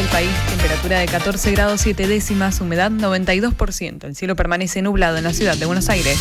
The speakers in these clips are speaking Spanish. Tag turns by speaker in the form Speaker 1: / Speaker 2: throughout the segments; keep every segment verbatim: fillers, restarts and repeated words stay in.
Speaker 1: país, temperatura de catorce grados siete décimas, humedad noventa y dos por ciento. El cielo permanece nublado en la ciudad de Buenos Aires.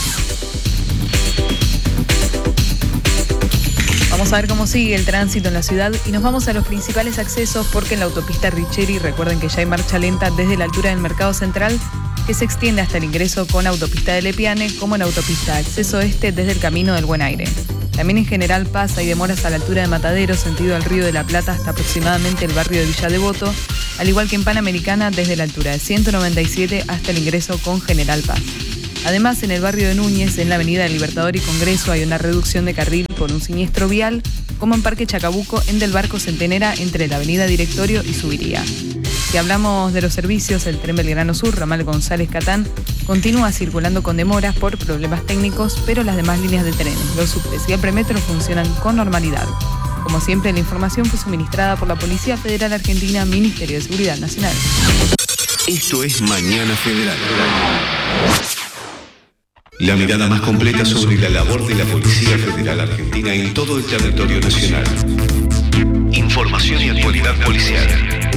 Speaker 1: Vamos a ver cómo sigue el tránsito en la ciudad y nos vamos a los principales accesos porque en la autopista Richeri, recuerden que ya hay marcha lenta desde la altura del Mercado Central que se extiende hasta el ingreso con autopista de Lepiane, como en autopista Acceso Este desde el Camino del Buen Aire. También en General Paz hay demoras a la altura de Matadero, sentido al Río de la Plata hasta aproximadamente el barrio de Villa Devoto, al igual que en Panamericana desde la altura de ciento noventa y siete hasta el ingreso con General Paz. Además, en el barrio de Núñez, en la avenida del Libertador y Congreso, hay una reducción de carril por un siniestro vial, como en Parque Chacabuco, en Del Barco Centenera, entre la avenida Directorio y Subiría. Si hablamos de los servicios, el tren Belgrano Sur, ramal González Catán, continúa circulando con demoras por problemas técnicos, pero las demás líneas de trenes, los subtes y el premetro funcionan con normalidad. Como siempre, la información fue suministrada por la Policía Federal Argentina, Ministerio de Seguridad Nacional.
Speaker 2: Esto es Mañana Federal. La mirada más completa sobre la labor de la Policía Federal Argentina en todo el territorio nacional. Información y actualidad policial.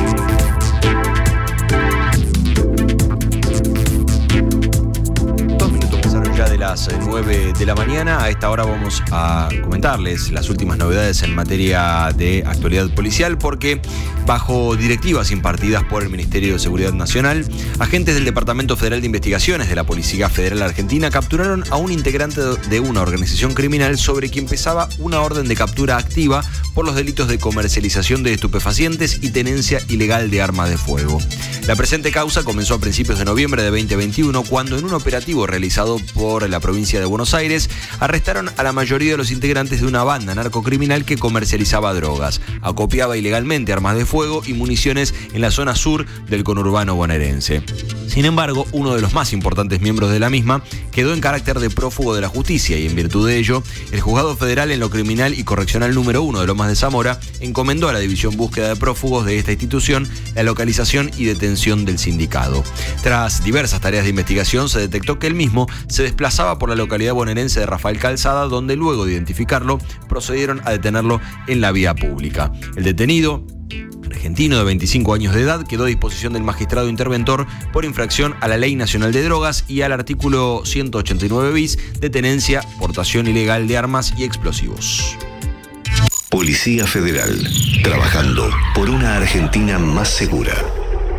Speaker 3: De las nueve de la mañana. A esta hora vamos a comentarles las últimas novedades en materia de actualidad policial, porque bajo directivas impartidas por el Ministerio de Seguridad Nacional, agentes del Departamento Federal de Investigaciones de la Policía Federal Argentina capturaron a un integrante de una organización criminal sobre quien pesaba una orden de captura activa por los delitos de comercialización de estupefacientes y tenencia ilegal de armas de fuego. La presente causa comenzó a principios de noviembre de veinte veintiuno, cuando en un operativo realizado por por la provincia de Buenos Aires, arrestaron a la mayoría de los integrantes de una banda narcocriminal que comercializaba drogas, acopiaba ilegalmente armas de fuego y municiones en la zona sur del conurbano bonaerense. Sin embargo, uno de los más importantes miembros de la misma quedó en carácter de prófugo de la justicia y en virtud de ello, el Juzgado Federal en lo Criminal y Correccional número uno de Lomas de Zamora encomendó a la División Búsqueda de Prófugos de esta institución la localización y detención del sindicado. Tras diversas tareas de investigación, se detectó que el mismo se desplazaba por la localidad bonaerense de Rafael Calzada, donde luego de identificarlo, procedieron a detenerlo en la vía pública. El detenido, argentino de veinticinco años de edad, quedó a disposición del magistrado interventor por infracción a la Ley Nacional de Drogas y al artículo ciento ochenta y nueve bis de tenencia, portación ilegal de armas y explosivos.
Speaker 2: Policía Federal, trabajando por una Argentina más segura.